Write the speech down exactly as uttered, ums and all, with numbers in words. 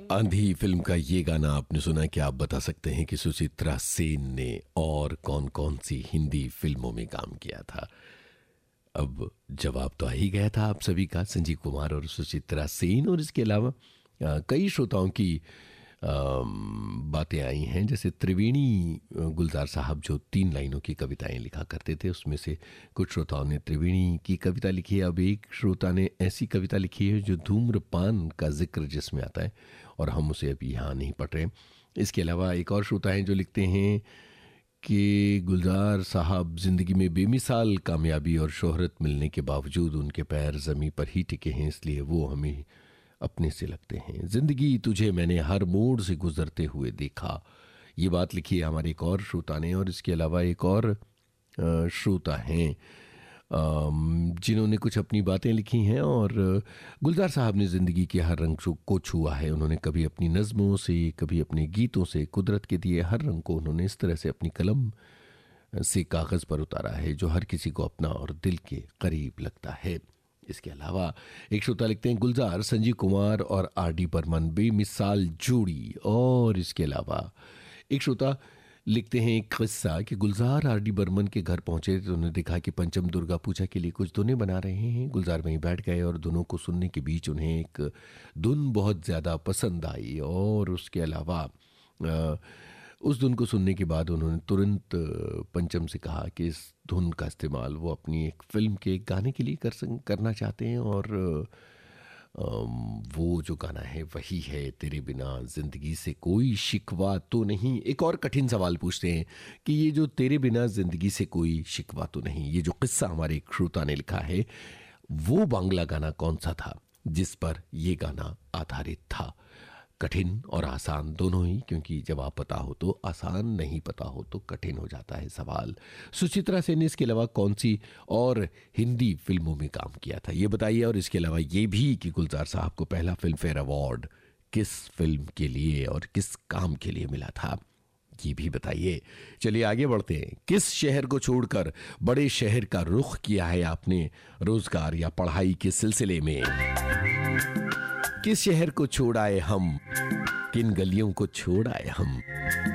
आंधी फिल्म का ये गाना आपने सुना। क्या आप बता सकते हैं कि सुचित्रा सेन ने और कौन कौन सी हिंदी फिल्मों में काम किया था? अब जवाब तो आ ही गया था आप सभी का, संजीव कुमार और सुचित्रा सेन। और इसके अलावा आ, कई श्रोताओं की आ, बातें आई हैं, जैसे त्रिवेणी गुलजार साहब जो तीन लाइनों की कविताएं लिखा करते थे, उसमें से कुछ श्रोताओं ने त्रिवेणी की कविता लिखी है। अब एक श्रोता ने ऐसी कविता लिखी है जो धूम्रपान का जिक्र जिसमें आता है, और हम उसे अभी यहाँ नहीं पढ़ रहे। इसके अलावा एक और श्रोता हैं जो लिखते हैं कि गुलजार साहब ज़िंदगी में बेमिसाल कामयाबी और शोहरत मिलने के बावजूद उनके पैर ज़मीं पर ही टिके हैं, इसलिए वो हमें अपने से लगते हैं। ज़िंदगी तुझे मैंने हर मोड़ से गुजरते हुए देखा, ये बात लिखी है हमारे एक और श्रोता ने। और इसके अलावा एक और श्रोता हैं जिन्होंने कुछ अपनी बातें लिखी हैं। और गुलजार साहब ने ज़िंदगी के हर रंग को छुआ है। उन्होंने कभी अपनी नज़मों से, कभी अपने गीतों से कुदरत के दिए हर रंग को उन्होंने इस तरह से अपनी कलम से कागज़ पर उतारा है जो हर किसी को अपना और दिल के करीब लगता है। इसके अलावा एक श्रोता लिखते हैं, गुलजार, संजीव कुमार और आर डी बर्मन बेमिसाल जोड़ी। और इसके अलावा एक श्रोता लिखते हैं एक किस्सा कि गुलजार आर डी बर्मन के घर पहुंचे तो उन्होंने देखा कि पंचम दुर्गा पूजा के लिए कुछ धुनें बना रहे हैं। गुलजार वहीं बैठ गए और धुनों को सुनने के बीच उन्हें एक धुन बहुत ज़्यादा पसंद आई। और उसके अलावा आ, उस धुन को सुनने के बाद उन्होंने तुरंत पंचम से कहा कि इस धुन का इस्तेमाल वो अपनी एक फिल्म के एक गाने के लिए कर करना चाहते हैं। और वो जो गाना है वही है तेरे बिना ज़िंदगी से कोई शिकवा तो नहीं। एक और कठिन सवाल पूछते हैं कि ये जो तेरे बिना ज़िंदगी से कोई शिकवा तो नहीं, ये जो किस्सा हमारे एक श्रोता ने लिखा है, वो बांग्ला गाना कौन सा था जिस पर ये गाना आधारित था? कठिन और आसान दोनों ही, क्योंकि जब आप पता हो तो आसान, नहीं पता हो तो कठिन हो जाता है सवाल। सुचित्रा सेन ने इसके अलावा कौन सी और हिंदी फिल्मों में काम किया था, ये बताइए। और इसके अलावा ये भी कि गुलजार साहब को पहला फिल्म फेयर अवार्ड किस फिल्म के लिए और किस काम के लिए मिला था, ये भी बताइए। चलिए आगे बढ़ते हैं। किस शहर को छोड़कर बड़े शहर का रुख किया है आपने रोजगार या पढ़ाई के सिलसिले में? किस शहर को छोड़ आए हम, किन गलियों को छोड़ आए हम?